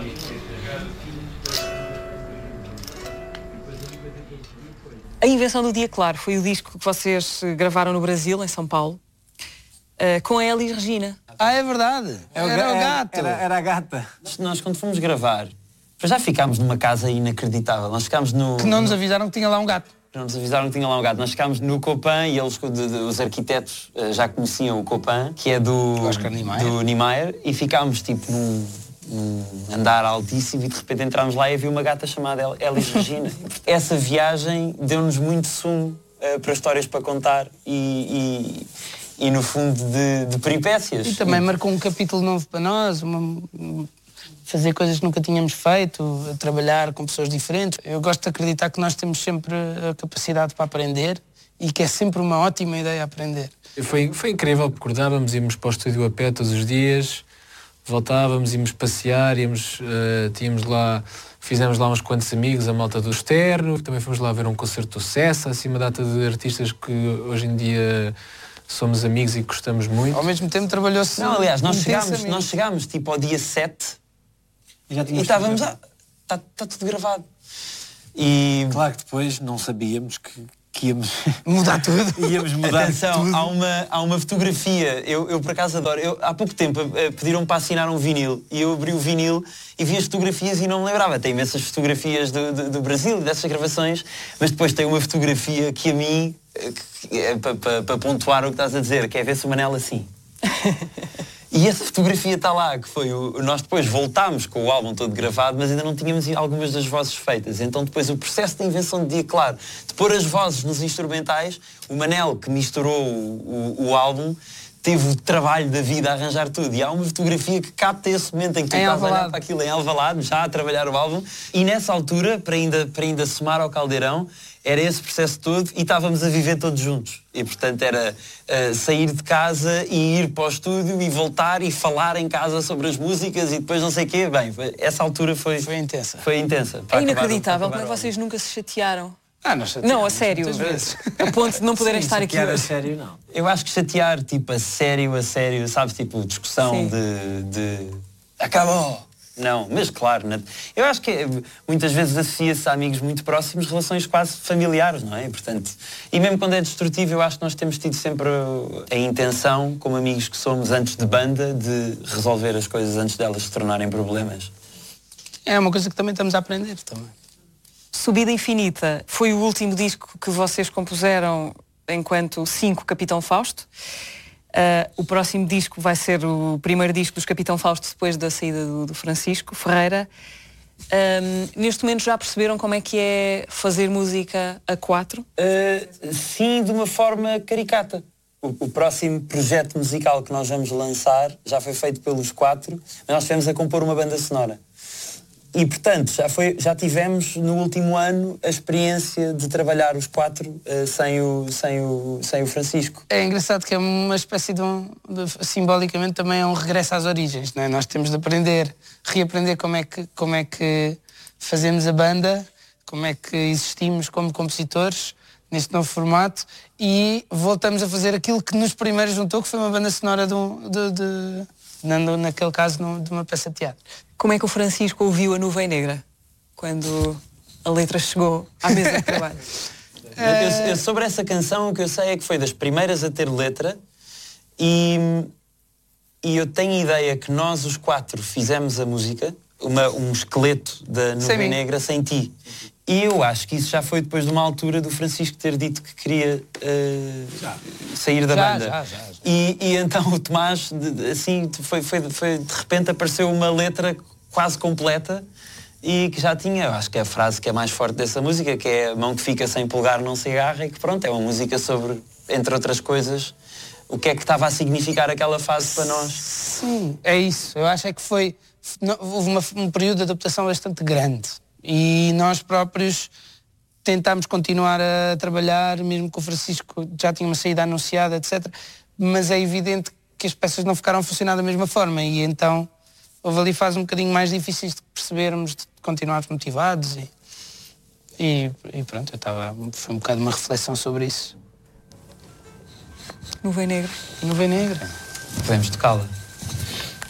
A Invenção do Dia Claro foi o disco que vocês gravaram no Brasil, em São Paulo, com a Elis Regina. Ah, é verdade. Era o gato. Era a gata. Nós, quando fomos gravar, já ficámos numa casa inacreditável. Nós ficámos no... Que não nos avisaram que tinha lá um gato. Não nos avisaram que tinha lá um gato. Nós ficámos no Copan e eles, os arquitetos, já conheciam o Copan, que é do Niemeyer, e ficámos tipo num andar altíssimo e de repente entramos lá e havia uma gata chamada Elis Regina. Essa viagem deu-nos muito sumo para histórias para contar e no fundo de peripécias. E também marcou um capítulo novo para nós, fazer coisas que nunca tínhamos feito, trabalhar com pessoas diferentes. Eu gosto de acreditar que nós temos sempre a capacidade para aprender e que é sempre uma ótima ideia aprender. Foi incrível, porque acordávamos, íamos para o estúdio a pé todos os dias, voltávamos, íamos passear, tínhamos lá, fizemos lá uns quantos amigos, a malta do externo, também fomos lá ver um concerto do Cessa, assim uma data de artistas que hoje em dia somos amigos e gostamos muito. Ao mesmo tempo trabalhou-se... Não, aliás, nós chegámos tipo ao dia 7 e estávamos... Está tudo gravado. E... Claro que depois não sabíamos que íamos mudar tudo. Íamos mudar Atenção, tudo. Há uma fotografia, eu por acaso adoro, há pouco tempo pediram-me para assinar um vinil e eu abri o vinil e vi as fotografias e não me lembrava. Tem imensas fotografias do Brasil, dessas gravações, mas depois tem uma fotografia que a mim, para pontuar o que estás a dizer, que é ver-se o Manel assim. E essa fotografia está lá, que foi nós depois voltámos com o álbum todo gravado, mas ainda não tínhamos algumas das vozes feitas. Então depois o processo de invenção de Dia Claro, de pôr as vozes nos instrumentais, o Manel, que misturou o álbum, teve o trabalho da vida a arranjar tudo. E há uma fotografia que capta esse momento em que tu estás a olhar para aquilo em Alvalade, já a trabalhar o álbum. E nessa altura, para ainda somar ao caldeirão, era esse processo todo e estávamos a viver todos juntos. E, portanto, era sair de casa e ir para o estúdio e voltar e falar em casa sobre as músicas e depois não sei o quê. Bem, essa altura foi intensa. Foi intensa. É inacreditável como vocês nunca se chatearam. Não, a sério. A ponto de não poderem estar aqui hoje. A sério, não. Eu acho que chatear, tipo, a sério, sabes, tipo, discussão de... Acabou! Não, mas claro, eu acho que muitas vezes associa-se a amigos muito próximos, relações quase familiares, não é? Portanto, e mesmo quando é destrutivo, eu acho que nós temos tido sempre a intenção, como amigos que somos antes de banda, de resolver as coisas antes delas se tornarem problemas. É uma coisa que também estamos a aprender também. Subida Infinita foi o último disco que vocês compuseram enquanto 5 Capitão Fausto. O próximo disco vai ser o primeiro disco dos Capitão Fausto depois da saída do Francisco Ferreira. Neste momento já perceberam como é que é fazer música a 4? Sim, de uma forma caricata. O próximo projeto musical que nós vamos lançar já foi feito pelos 4, mas nós estivemos a compor uma banda sonora. E, portanto, já tivemos no último ano a experiência de trabalhar os 4 sem o Francisco. É engraçado que é uma espécie simbolicamente também é um regresso às origens, não é? Nós temos de reaprender como é que fazemos a banda, como é que existimos como compositores neste novo formato e voltamos a fazer aquilo que nos primeiros juntou, que foi uma banda sonora naquele caso de uma peça de teatro. Como é que o Francisco ouviu a Nuvem Negra quando a letra chegou à mesa de trabalho? Sobre essa canção, o que eu sei é que foi das primeiras a ter letra e eu tenho a ideia que nós, os 4, fizemos a música, um esqueleto da Nuvem Negra sem ti. E eu acho que isso já foi depois de uma altura do Francisco ter dito que queria sair da banda. Já. E então o Tomás, assim, de repente apareceu uma letra quase completa e que já tinha, eu acho que é a frase que é mais forte dessa música, que é a mão que fica sem polegar não se agarra, e que pronto, é uma música sobre, entre outras coisas, o que é que estava a significar aquela fase para nós. Sim, é isso. Eu acho é que houve um período de adaptação bastante grande. E nós próprios tentámos continuar a trabalhar, mesmo que o Francisco já tinha uma saída anunciada, etc. Mas é evidente que as peças não ficaram a funcionar da mesma forma e então houve ali fases um bocadinho mais difíceis de percebermos, de continuarmos motivados e pronto, foi um bocado uma reflexão sobre isso. Nuvem Negra. Nuvem Negra. Podemos tocá-la.